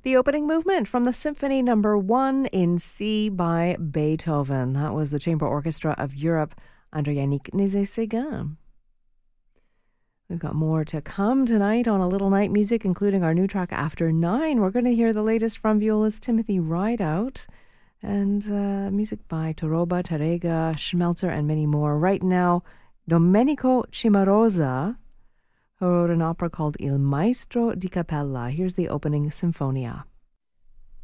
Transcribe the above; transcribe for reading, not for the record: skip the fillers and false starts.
The opening movement from the Symphony Number 1 in C by Beethoven. That was the Chamber Orchestra of Europe under Yannick Nézet-Séguin. We've got more to come tonight on A Little Night Music, including our new track After 9. We're going to hear the latest from violist Timothy Rideout and music by Toroba, Tarrega, Schmelzer, and many more. Right now, Domenico Cimarosa, who wrote an opera called Il Maestro di Capella. Here's the opening Sinfonia.